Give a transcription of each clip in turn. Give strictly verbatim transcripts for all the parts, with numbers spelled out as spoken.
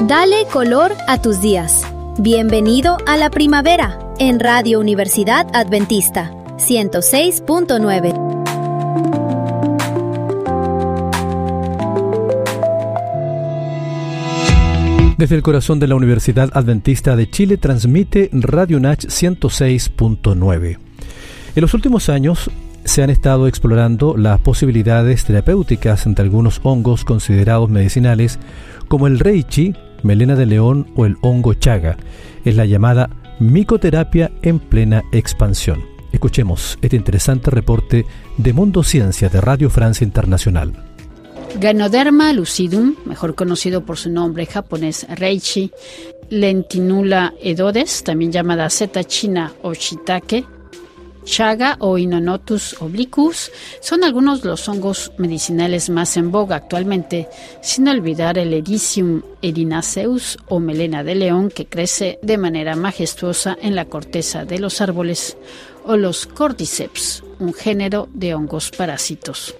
Dale color a tus días. Bienvenido a la primavera en Radio Universidad Adventista ciento seis punto nueve. Desde el corazón de la Universidad Adventista de Chile transmite Radio U N A C ciento seis punto nueve. En los últimos años se han estado explorando las posibilidades terapéuticas ante algunos hongos considerados medicinales como el reishi, melena de león o el hongo chaga. Es la llamada micoterapia en plena expansión. Escuchemos este interesante reporte de Mundo Ciencia de Radio Francia Internacional. Ganoderma lucidum, mejor conocido por su nombre japonés reishi, Lentinula edodes, también llamada seta china o shiitake, chaga o Inonotus obliquus, son algunos de los hongos medicinales más en boga actualmente, sin olvidar el Ericium erinaceus o melena de león, que crece de manera majestuosa en la corteza de los árboles, o los cordyceps, un género de hongos parásitos.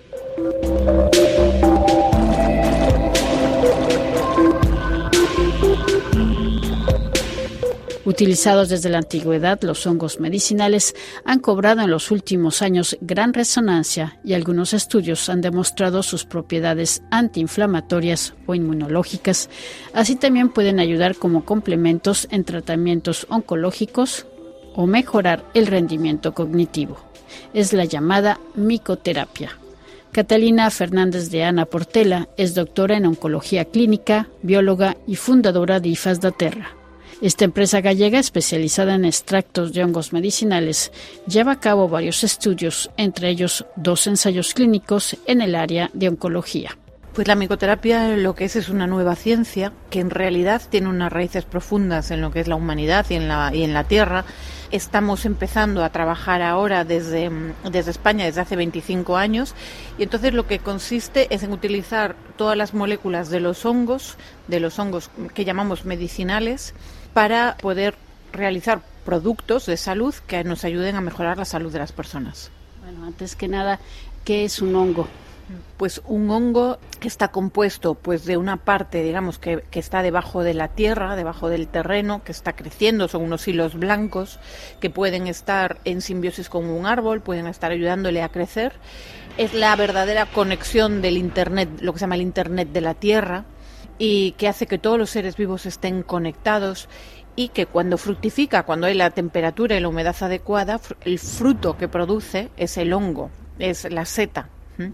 Utilizados desde la antigüedad, los hongos medicinales han cobrado en los últimos años gran resonancia y algunos estudios han demostrado sus propiedades antiinflamatorias o inmunológicas. Así también pueden ayudar como complementos en tratamientos oncológicos o mejorar el rendimiento cognitivo. Es la llamada micoterapia. Catalina Fernández de Ana Portela es doctora en oncología clínica, bióloga y fundadora de IFAS da Terra. Esta empresa gallega, especializada en extractos de hongos medicinales, lleva a cabo varios estudios, entre ellos dos ensayos clínicos en el área de oncología. Pues la micoterapia lo que es es una nueva ciencia que en realidad tiene unas raíces profundas en lo que es la humanidad y en la, y en la Tierra. Estamos empezando a trabajar ahora desde, desde España desde hace veinticinco años y entonces lo que consiste es en utilizar todas las moléculas de los hongos, de los hongos que llamamos medicinales, para poder realizar productos de salud que nos ayuden a mejorar la salud de las personas. Bueno, antes que nada, ¿qué es un hongo? Pues un hongo que está compuesto pues de una parte, digamos, que, que está debajo de la tierra, debajo del terreno, que está creciendo, son unos hilos blancos que pueden estar en simbiosis con un árbol, pueden estar ayudándole a crecer. Es la verdadera conexión del Internet, lo que se llama el Internet de la Tierra, y que hace que todos los seres vivos estén conectados y que cuando fructifica, cuando hay la temperatura y la humedad adecuada, el fruto que produce es el hongo, es la seta.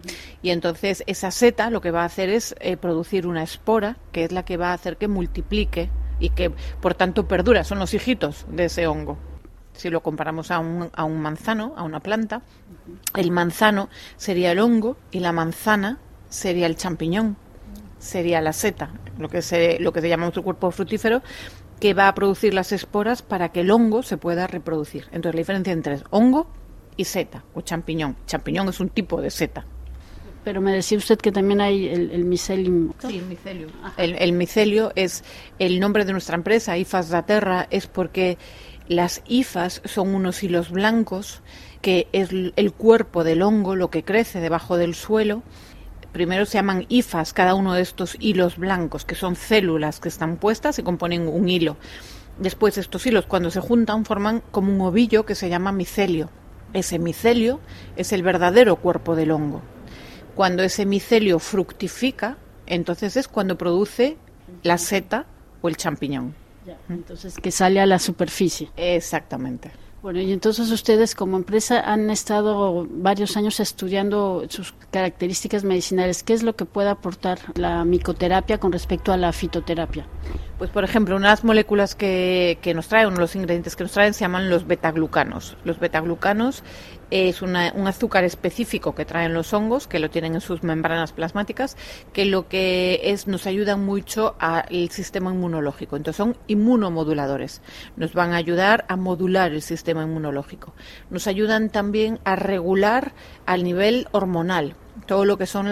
Y entonces esa seta lo que va a hacer es eh, producir una espora, que es la que va a hacer que multiplique y que por tanto perdura, son los hijitos de ese hongo. Si lo comparamos a un, a un manzano, a una planta, el manzano sería el hongo y la manzana sería el champiñón, sería la seta, lo que se, lo que se llama un cuerpo fructífero, que va a producir las esporas para que el hongo se pueda reproducir. Entonces la diferencia entre hongo y seta o champiñón. Champiñón es un tipo de seta. Pero me decía usted que también hay el, el micelium. Sí, el micelio. El, el micelio es el nombre de nuestra empresa, IFAS da Terra, es porque las hifas son unos hilos blancos que es el cuerpo del hongo, lo que crece debajo del suelo. Primero se llaman hifas, cada uno de estos hilos blancos, que son células que están puestas y componen un hilo. Después estos hilos, cuando se juntan, forman como un ovillo que se llama micelio. Ese micelio es el verdadero cuerpo del hongo. Cuando ese micelio fructifica, entonces es cuando produce la seta o el champiñón. Ya, entonces que sale a la superficie. Exactamente. Bueno, y entonces ustedes como empresa han estado varios años estudiando sus características medicinales. ¿Qué es lo que puede aportar la micoterapia con respecto a la fitoterapia? Pues, por ejemplo, una de las moléculas que, que nos traen, uno de los ingredientes que nos traen, se llaman los betaglucanos. Los betaglucanos es una, un azúcar específico que traen los hongos, que lo tienen en sus membranas plasmáticas, que lo que es nos ayudan mucho al sistema inmunológico. Entonces son inmunomoduladores. Nos van a ayudar a modular el sistema inmunológico. Nos ayudan también a regular al nivel hormonal todo lo que son